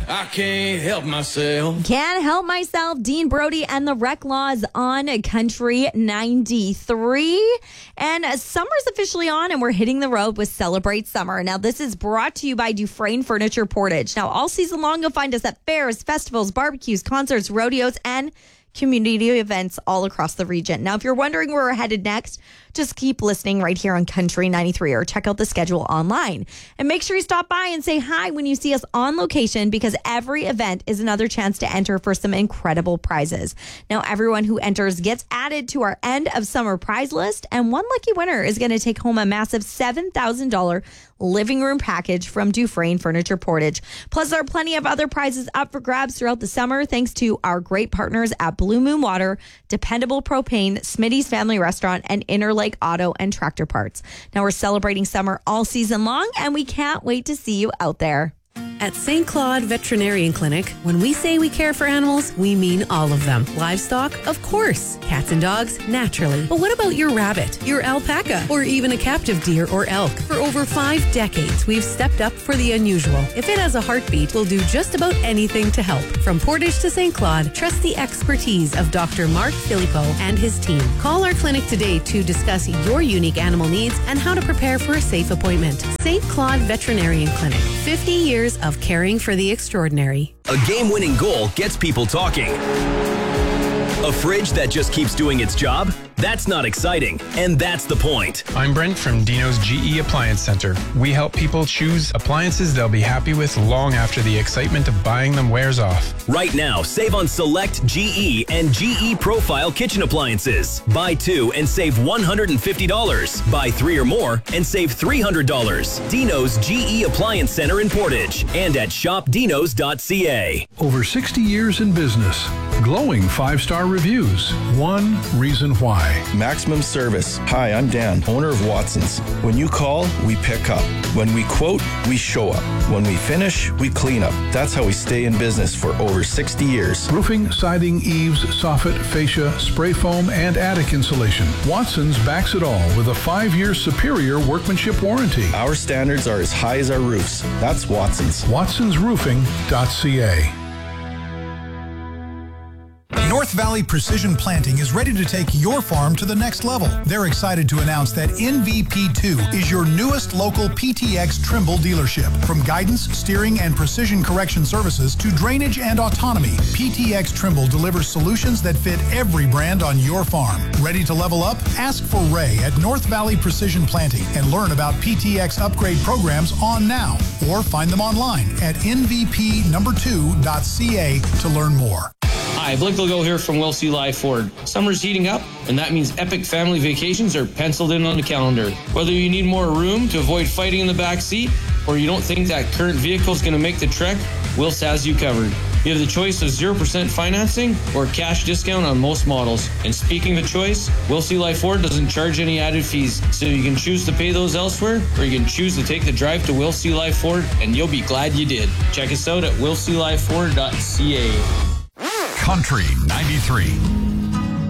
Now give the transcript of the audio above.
I can't help myself. Can't help myself. Dean Brody and the Wreck Laws on Country 93. And summer's officially on, and we're hitting the road with Celebrate Summer. Now, this is brought to you by Dufresne Furniture Portage. Now, all season long, you'll find us at fairs, festivals, barbecues, concerts, rodeos, and community events all across the region. Now, if you're wondering where we're headed next, just keep listening right here on Country 93 or check out the schedule online. And make sure you stop by and say hi when you see us on location, because every event is another chance to enter for some incredible prizes. Now, everyone who enters gets added to our end of summer prize list, and one lucky winner is going to take home a massive $7,000 living room package from Dufresne Furniture Portage. Plus, there are plenty of other prizes up for grabs throughout the summer, thanks to our great partners at Blue Moon Water, Dependable Propane, Smitty's Family Restaurant, and Interlake Auto and Tractor Parts. Now, we're celebrating summer all season long, and we can't wait to see you out there. At St. Claude Veterinarian Clinic, when we say we care for animals, we mean all of them. Livestock, of course. Cats and dogs, naturally. But what about your rabbit, your alpaca, or even a captive deer or elk? For over 5 decades, we've stepped up for the unusual. If it has a heartbeat, we'll do just about anything to help. From Portage to St. Claude, trust the expertise of Dr. Mark Filippo and his team. Call our clinic today to discuss your unique animal needs and how to prepare for a safe appointment. St. Claude Veterinarian Clinic, 50 years of caring for the extraordinary. A game-winning goal gets people talking. A fridge that just keeps doing its job? That's not exciting, and that's the point. I'm Brent from Dino's GE Appliance Center. We help people choose appliances they'll be happy with long after the excitement of buying them wears off. Right now, save on select GE and GE Profile kitchen appliances. Buy 2 and save $150. Buy 3 or more and save $300. Dino's GE Appliance Center in Portage and at shopdinos.ca. Over 60 years in business. Glowing 5-star reviews. One reason why. Maximum service. Hi, I'm Dan, owner of Watson's. When you call, we pick up. When we quote, we show up. When we finish, we clean up. That's how we stay in business for over 60 years. Roofing, siding, eaves, soffit, fascia, spray foam, and attic insulation. Watson's backs it all with a 5-year superior workmanship warranty. Our standards are as high as our roofs. That's Watson's. WatsonsRoofing.ca. North Valley Precision Planting is ready to take your farm to the next level. They're excited to announce that NVP2 is your newest local PTX Trimble dealership. From guidance, steering, and precision correction services to drainage and autonomy, PTX Trimble delivers solutions that fit every brand on your farm. Ready to level up? Ask for Ray at North Valley Precision Planting and learn about PTX upgrade programs on now, or find them online at nvp2.ca to learn more. Hi, Blake Legault here from Will C. Live Ford. Summer's heating up, and that means epic family vacations are penciled in on the calendar. Whether you need more room to avoid fighting in the back seat, or you don't think that current vehicle is going to make the trek, Wills has you covered. You have the choice of 0% financing or cash discount on most models. And speaking of choice, Will C. Live Ford doesn't charge any added fees, so you can choose to pay those elsewhere, or you can choose to take the drive to Will C. Live Ford, and you'll be glad you did. Check us out at willcliveford.ca. Country 93.